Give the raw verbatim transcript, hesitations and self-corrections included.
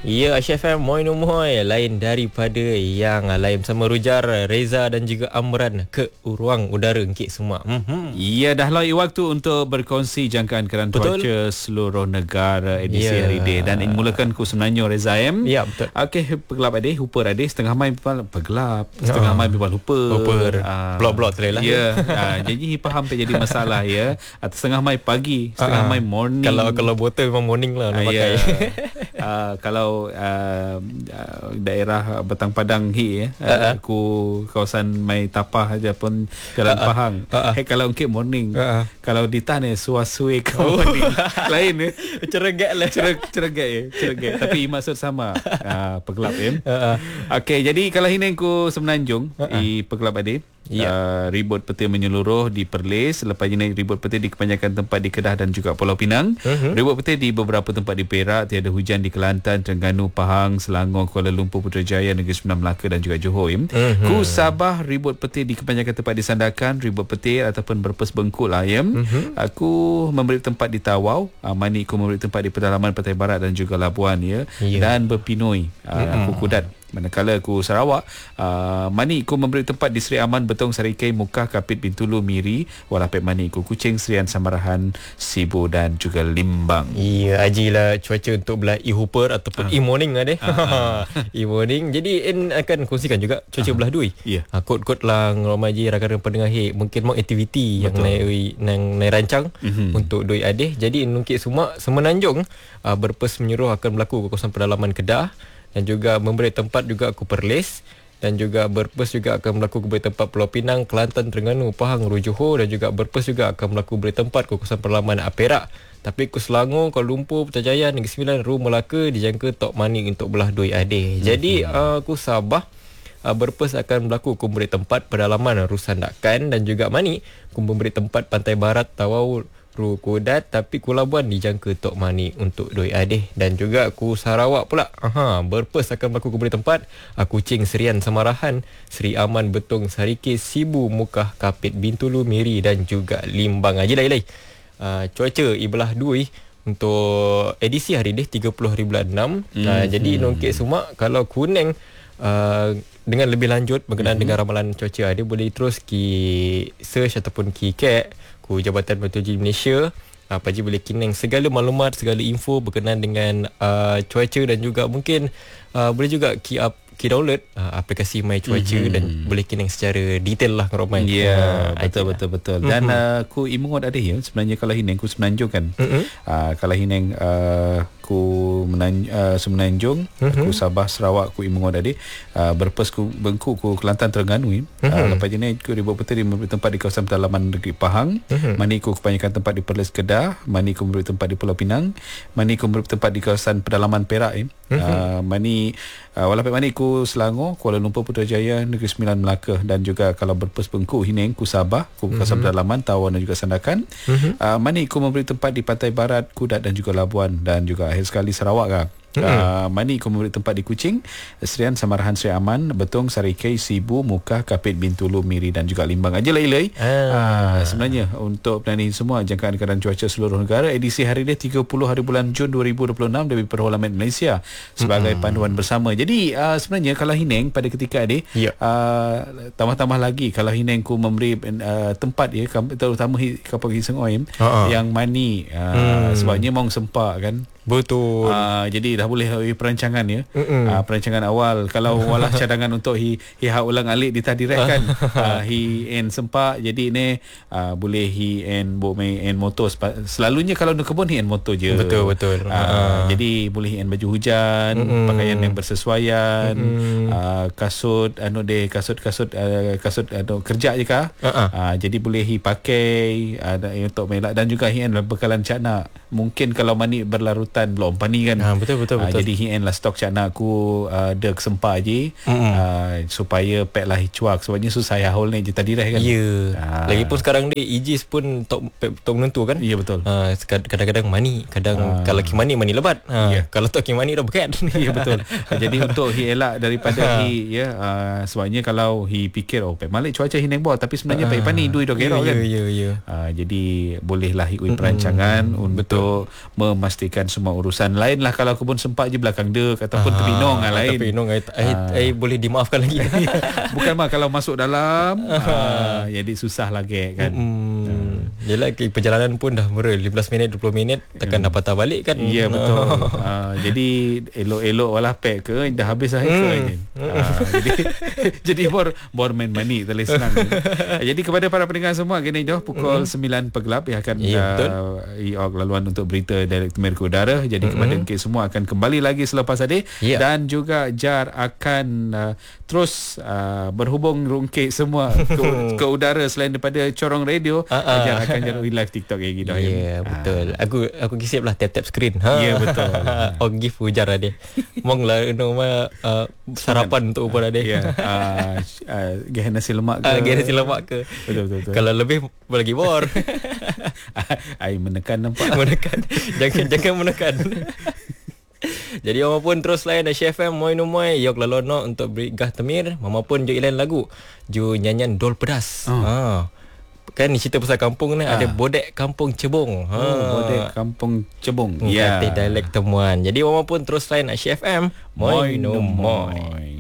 Ya, Aisyah F M, moi numoy. Lain daripada yang lain bersama Rujar, Reza dan juga Amran ke ruang udara Encik semua. Mm-hmm. Ya, dah lalu waktu untuk berkongsi jangkaan keadaan cuaca seluruh negara edisi ya. hari ini. Dan ini mulakan ku semenanjung Reza M. Ya, betul. Okey, pegelap adik, hupur adik, setengah mai pegelap, setengah oh. mai bibal hupur. Hupur. Uh, Blok-blok terlelah. Ya, uh, jadi faham tak jadi masalah ya. Atau setengah mai pagi, setengah uh, mai morning. Kalau kalau botol memang morning lah nak uh, pakai. Yeah. uh, kalau uh, daerah Betang Padang hi ya, uh-huh. aku kawasan Mai Tapah aja pun Jalan uh-huh. Pahang. Uh-huh. Hey, kalau ungkit morning, uh-huh. kalau di tanah suasui kau oh. morning lain ya. Ceregat lah. Ceregat ya, ceregat. Tapi maksud sama. Uh, pegelap ya. Uh-huh. Okey, jadi kalau ini aku semenanjung uh-huh. di pegelap adik. Ya. Uh, ribut petir menyeluruh di Perlis. Lepas ini ribut petir di kebanyakan tempat di Kedah dan juga Pulau Pinang. Uh-huh. Ribut petir di beberapa tempat di Perak. Tiada hujan di Kelantan, Terengganu, Pahang, Selangor, Kuala Lumpur, Putrajaya, Negeri Sembilan Melaka dan juga Johor. Uh-huh. Ku Sabah, ribut petir di kebanyakan tempat di Sandakan. Ribut petir ataupun berpes bengkuk lah ya. Uh-huh. Aku memberi tempat di Tawau. uh, Mani aku memberi tempat di pedalaman Pantai Barat dan juga Labuan ya. Yeah. Dan Berpinoi. uh, uh-huh. Aku Kudat. Manakala aku Sarawak, uh, Mani aku memberi tempat di Seri Aman, Betong, Sarikei, Mukah, Kapit, Bintulu, Miri, Walapek Mani aku Kuching, Serian, Samarahan, Sibu dan juga Limbang. Iya, ajilah cuaca untuk belah e-hooper ataupun uh. e-morning lah deh. Uh. e-morning. Jadi En akan kongsikan juga cuaca uh. belah dui. Yeah. Uh, kod-kod lang ramai je rakan-rakan pendengar hek mungkin mau aktiviti yang naik yang naik rancang uh-huh. untuk dui adeh. Jadi nungkit semua semenanjung uh, berpes menyuruh akan berlaku ke kawasan pedalaman Kedah. Dan juga memberi tempat juga aku Perlis. Dan juga berpes juga akan berlaku beri tempat Pulau Pinang, Kelantan, Terengganu, Pahang, Johor. Dan juga berpes juga akan berlaku beri tempat ke kawasan pedalaman Perak. Tapi ke Selangor, Kuala Lumpur, Putrajaya, Negeri Sembilan, Ru, Melaka dijangka tok mani untuk belah dui adeh. Hmm. Jadi uh, aku Sabah uh, berpes akan berlaku aku beri tempat pedalaman Rusandakan dan juga Mani. Aku memberi tempat Pantai Barat, Tawau, Ru Kudat, tapi ku Labuan dijangka tok mani untuk doi adeh. Dan juga aku Sarawak pula. Aha, berpes akan berlaku beri tempat aku Kuching, Serian, Samarahan, Seri Aman, Betong, Sarikei, Sibu, Mukah, Kapit, Bintulu, Miri dan juga Limbang. Aja lah ilai. Uh, cuaca ibelah dui untuk edisi hari ni tiga puluh hari bulan enam. Mm-hmm. Uh, jadi nongkit semua kalau kuning uh, dengan lebih lanjut berkenaan mm-hmm. dengan ramalan cuaca, dia boleh terus ki search ataupun ki kek ku Jabatan Meteorologi Malaysia. Apa je boleh kineng segala maklumat, segala info berkenaan dengan uh, cuaca dan juga mungkin uh, boleh juga ki up ki download uh, aplikasi My Cuaca mm-hmm. dan boleh kineng secara detail lah Romai. Ya, yeah, uh, betul betul betul. Dan mm-hmm. uh, ku imungot ada ya sebenarnya kalau hineng ku semenanjung kan. Mm-hmm. Uh, kalau hineng uh, ku menanj- uh, semenanjung, mm-hmm. ku Sabah, Sarawak, ku imungot ada uh, berpes ku Bengkuk, ku Kelantan, Terengganu. Mm-hmm. Uh, lepas ni ku ribut petir memberi tempat di kawasan pedalaman negeri Pahang. Mm-hmm. Mani ku kebanyakan tempat di Perlis Kedah, Mani ku memberi tempat di Pulau Pinang, Mani ku memberi tempat di kawasan pedalaman Perak. Eh. Mm-hmm. Uh, Mani uh, walaupun Mani ku Selangor, Kuala Lumpur, Putrajaya, Negeri Sembilan Melaka dan juga kalau berpes Bengkuk, Hineng, ku Sabah, ku kawasan mm-hmm. pedalaman Tawau dan juga Sandakan. Mm-hmm. Uh, Mani ku memberi tempat di Pantai Barat, Kudat dan juga Labuan dan juga akhir sekali Sarawak kan. Hmm. Uh, Mani aku memberi tempat di Kuching, Serian, Samarahan, Seri Aman, Betong, Sarikei, Sibu, Mukah, Kapit, Bintulu, Miri dan juga Limbang. Aja lah ilai. Ah. Uh, sebenarnya untuk planning semua jangkaan keadaan cuaca seluruh negara edisi hari ini tiga puluh hari bulan Jun dua ribu dua puluh enam dari Parlimen Malaysia sebagai hmm. panduan bersama. Jadi uh, sebenarnya kalau Hineng pada ketika ini yep. uh, tambah-tambah lagi kalau Hineng ku memberi uh, tempat ya terutama kapal Hisengoi uh-huh. yang Mani uh, hmm. sebabnya mong sempak kan. Betul. Uh, jadi dah boleh uh, perancangan ya. Uh, perancangan awal kalau walah cadangan untuk hi hi hak ulang alik ditadirak kan. uh, hi en sempak jadi ni uh, boleh hi en bo main en motor selalunya kalau nak kebun hi en motor je. Betul betul. Uh, uh. Jadi boleh hi en baju hujan, Mm-mm. pakaian yang bersesuaian, uh, kasut anu deh kasut-kasut uh, kasut anu kerja je kah. Uh-uh. Uh, jadi boleh hi pakai ada uh, untuk melak dan juga hi en bekalan cakna. Mungkin kalau Mani berlarutan belum pani kan. Ha, betul betul uh, betul. Jadi hi en lah stok cakna aku uh, dek sempat je mm-hmm. uh, supaya pack lah cuak sebabnya susah ya haul ni je tadi dah kan. Ya. Yeah. Uh. Lagipun sekarang ni E J S pun tok tok menentu kan. Ya yeah, betul. Uh, kadang-kadang Mani, kadang uh. kalau ki Mani Mani lebat. Uh, yeah. Kalau tok ki Mani dah bekat. Ya yeah, betul. Jadi untuk hi elak daripada hi ya uh, sebabnya kalau hi fikir oh pack malik cuaca hi neng buat tapi sebenarnya uh. pack pani dui dok yeah, kan. Ya ya ya. Jadi bolehlah ikut perancangan mm-hmm. untuk betul. memastikan semua urusan lain lah kalau kebun sempat je belakang dek ataupun ah, tepi nong lain. Tepi nong ai ai boleh dimaafkan lagi. Bukan mah kalau masuk dalam ah, jadi susah lagi kan. Hmm. Ah. Yalah perjalanan pun dah mera lima belas minit dua puluh minit takkan hmm. dapat balik kan. Ya betul. ah, jadi elok-elok walah pack ke dah habis dah hmm. ke kan. Ah, jadi jadi bor bor main money terlalu senang. Jadi kepada para pendengar semua gini dah pukul mm. sembilan pergelap yang akan yeah, uh, I O G laluan untuk berita Direktur Merku Udara. Jadi mm-hmm. kepada Encik semua akan kembali lagi selepas tadi yeah. dan juga Jar akan uh, terus uh, berhubung Encik semua ke, ke udara selain daripada corong radio. Uh-uh. Jar akan jadi live TikTok lagi dah. Ya yeah, betul. Uh. Aku aku kisip lah tap-tap screen. Ha. Ya yeah, betul. Oh give Jar dia. Mong lah nama uh, sarapan untuk ubah dia. Ya. Ah uh, nasi lemak ke? Uh, nasi lemak ke? Betul betul. betul. Kalau lebih lagi bor. Ai menekan nampak. Menekan. Jangan jangan menekan. Jadi mama pun terus layan Asia F M moi no moi yok lalono untuk Brigah Temir. Mama pun jo ilan lagu. Jo nyanyian Dol Pedas. Oh. Ha. Kan ni cerita pasal kampung ni ha. Ada Bodek Kampung Cebong. Ha. Oh, Bodek Kampung Cebong. Ya. Yeah. Kata dialek temuan. Jadi mama pun terus layan Asia F M moi no moi.